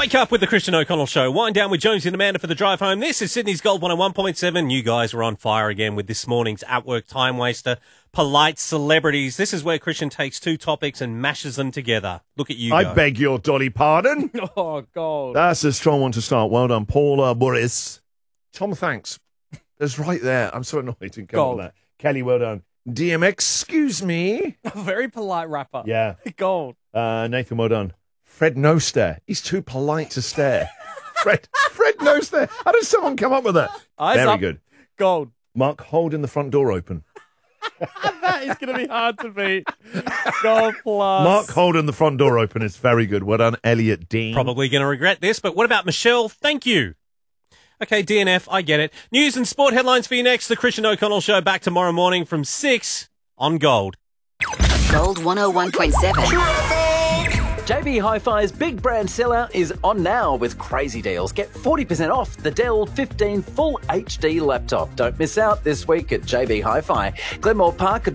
Wake up with the Christian O'Connell Show. Wind down with Jonesy and Amanda for the drive home. This is Sydney's Gold 101.7. You guys are on fire again with this morning's At-Work Time Waster, Polite Celebrities. This is where Christian takes two topics and mashes them together. Look at you I go. beg your dolly pardon. Oh, God. That's a strong one to start. Well done, Paula Burris. Tom, thanks. That's right there. I'm so annoyed to come Gold. on that. Kelly, well done. DM, excuse me. Very polite rapper. Yeah. Gold. Nathan, well done. Fred no stare. He's too polite to stare. Fred no stare. How does someone come up with that? Eyes Very up. good. Gold. Mark, holding the front door open. That is going to be hard to beat. Gold plus. Mark holding the front door open is very good. Well done, Elliot Dean. Probably going to regret this, but what about Michelle? Thank you. Okay, DNF, I get it. News and sport headlines for you next. The Christian O'Connell Show back tomorrow morning from 6 on Gold. Gold 101.7. JB Hi-Fi's big brand sellout is on now with crazy deals. Get 40% off the Dell 15 Full HD laptop. Don't miss out this week at JB Hi-Fi. Glenmore Park